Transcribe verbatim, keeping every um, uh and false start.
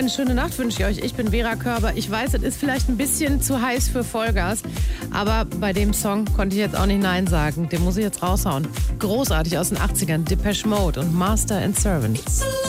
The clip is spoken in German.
eine schöne Nacht wünsche ich euch. Ich bin Vera Körber. Ich weiß, es ist vielleicht ein bisschen zu heiß für Vollgas, aber bei dem Song konnte ich jetzt auch nicht Nein sagen. Den muss ich jetzt raushauen. Großartig aus den achtzigern. Depeche Mode und Master and Servant.